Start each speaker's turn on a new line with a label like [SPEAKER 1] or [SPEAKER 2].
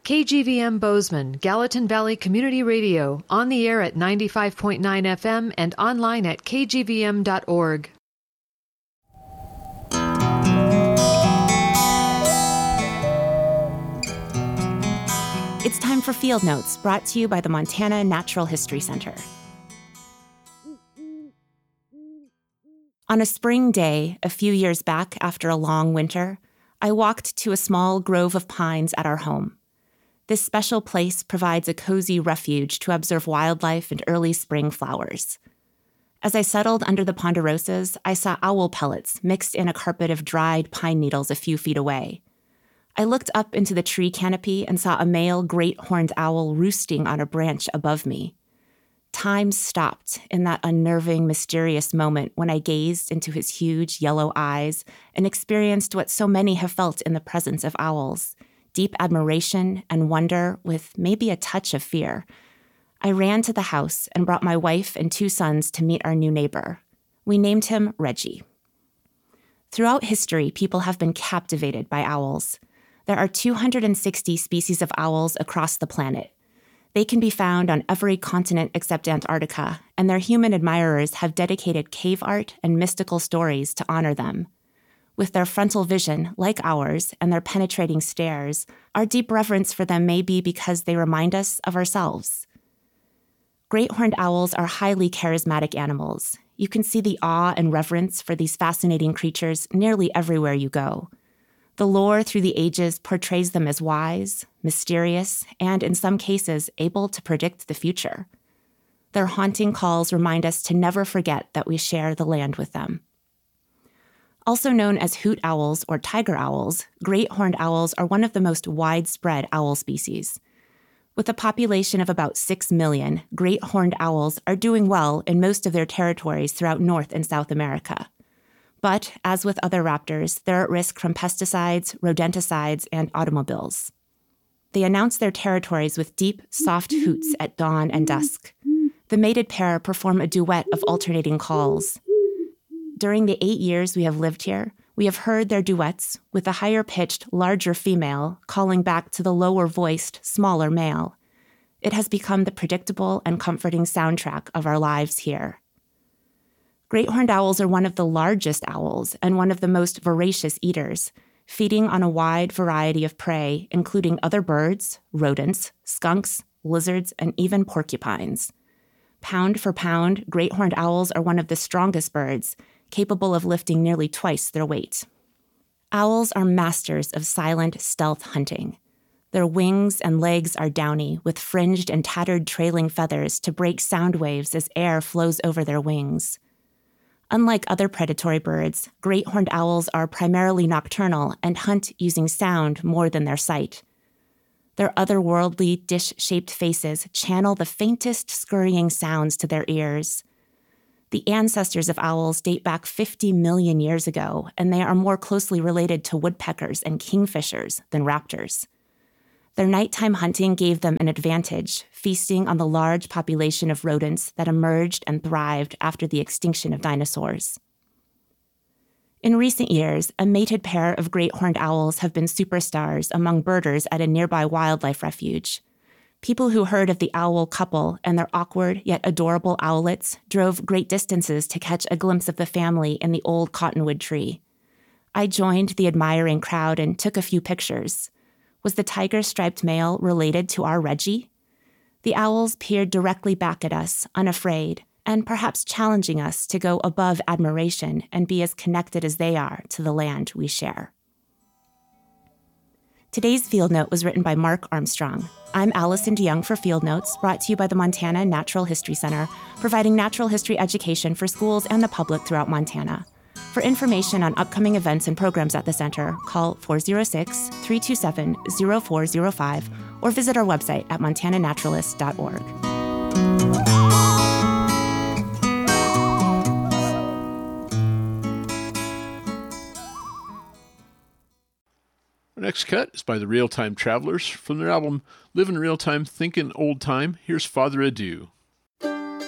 [SPEAKER 1] KGVM Bozeman, Gallatin Valley Community Radio, on the air at 95.9 FM and online at kgvm.org.
[SPEAKER 2] It's time for Field Notes, brought to you by the Montana Natural History Center. On a spring day, a few years back after a long winter, I walked to a small grove of pines at our home. This special place provides a cozy refuge to observe wildlife and early spring flowers. As I settled under the ponderosas, I saw owl pellets mixed in a carpet of dried pine needles a few feet away. I looked up into the tree canopy and saw a male great horned owl roosting on a branch above me. Time stopped in that unnerving, mysterious moment when I gazed into his huge yellow eyes and experienced what so many have felt in the presence of owls: deep admiration and wonder with maybe a touch of fear. I ran to the house and brought my wife and 2 sons to meet our new neighbor. We named him Reggie. Throughout history, people have been captivated by owls. There are 260 species of owls across the planet. They can be found on every continent except Antarctica, and their human admirers have dedicated cave art and mystical stories to honor them. With their frontal vision, like ours, and their penetrating stares, our deep reverence for them may be because they remind us of ourselves. Great horned owls are highly charismatic animals. You can see the awe and reverence for these fascinating creatures nearly everywhere you go. The lore through the ages portrays them as wise, mysterious, and in some cases, able to predict the future. Their haunting calls remind us to never forget that we share the land with them. Also known as hoot owls or tiger owls, great horned owls are one of the most widespread owl species. With a population of about 6 million, great horned owls are doing well in most of their territories throughout North and South America. But, as with other raptors, they're at risk from pesticides, rodenticides, and automobiles. They announce their territories with deep, soft hoots at dawn and dusk. The mated pair perform a duet of alternating calls. During the 8 years we have lived here, we have heard their duets, with the higher-pitched, larger female calling back to the lower-voiced, smaller male. It has become the predictable and comforting soundtrack of our lives here. Great horned owls are one of the largest owls and one of the most voracious eaters, feeding on a wide variety of prey, including other birds, rodents, skunks, lizards, and even porcupines. Pound for pound, great horned owls are one of the strongest birds, capable of lifting nearly twice their weight. Owls are masters of silent stealth hunting. Their wings and legs are downy, with fringed and tattered trailing feathers to break sound waves as air flows over their wings. Unlike other predatory birds, great horned owls are primarily nocturnal and hunt using sound more than their sight. Their otherworldly, dish-shaped faces channel the faintest scurrying sounds to their ears. The ancestors of owls date back 50 million years ago, and they are more closely related to woodpeckers and kingfishers than raptors. Their nighttime hunting gave them an advantage, feasting on the large population of rodents that emerged and thrived after the extinction of dinosaurs. In recent years, a mated pair of great horned owls have been superstars among birders at a nearby wildlife refuge. People who heard of the owl couple and their awkward yet adorable owlets drove great distances to catch a glimpse of the family in the old cottonwood tree. I joined the admiring crowd and took a few pictures. Was the tiger-striped male related to our Reggie? The owls peered directly back at us, unafraid, and perhaps challenging us to go above admiration and be as connected as they are to the land we share. Today's Field Note was written by Mark Armstrong. I'm Allison DeYoung for Field Notes, brought to you by the Montana Natural History Center, providing natural history education for schools and the public throughout Montana. For information on upcoming events and programs at the center, call 406-327-0405 or visit our website at montananaturalist.org.
[SPEAKER 3] Our next cut is by the Real Time Travelers from their album Livin' Real Time, Thinkin' Old Time. Here's Father Adieu.